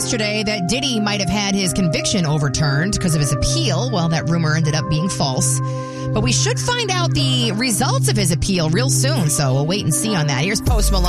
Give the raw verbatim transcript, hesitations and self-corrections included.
yesterday that Diddy might have had his conviction overturned because of his appeal. Well, that rumor ended up being false. But we should find out the results of his appeal real soon, so we'll wait and see on that. Here's Post Malone.